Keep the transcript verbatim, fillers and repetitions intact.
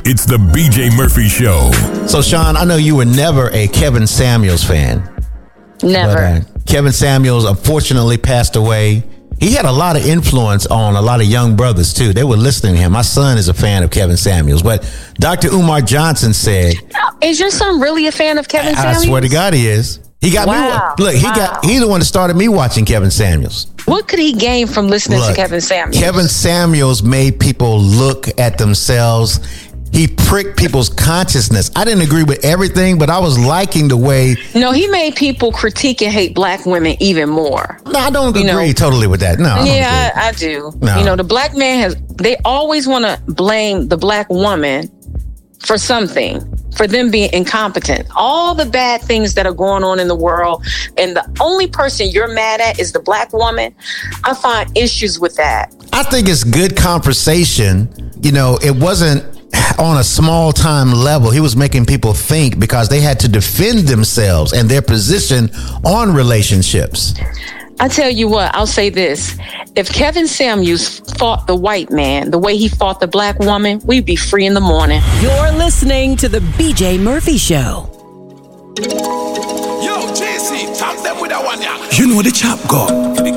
It's the B J Murphy Show. So, Sean, I know you were never a Kevin Samuels fan. Never. But, uh, Kevin Samuels unfortunately passed away. He had a lot of influence on a lot of young brothers, too. They were listening to him. My son is a fan of Kevin Samuels. But Doctor Umar Johnson said... Is your son really a fan of Kevin I, Samuels? I swear to God he is. He got wow. me... Look, he wow. got he's the one that started me watching Kevin Samuels. What could he gain from listening Look, to Kevin Samuels? Kevin Samuels made people look at themselves. He pricked people's consciousness. I didn't agree with everything, but I was liking the way... No, he made people critique and hate black women even more. No, I don't you agree know? totally with that. No, I Yeah, I, I do. No. You know, the black man has... They always want to blame the black woman for something, for them being incompetent. All the bad things that are going on in the world, and the only person you're mad at is the black woman. I find issues with that. I think it's good conversation. You know, it wasn't on a small time level. He was making people think because they had to defend themselves and their position on relationships. I tell you what, I'll say this. If Kevin Samuels fought the white man the way he fought the black woman, we'd be free in the morning. You're listening to the B J Murphy Show. Yo, J C, tap them with that one, yeah. You know the chap go.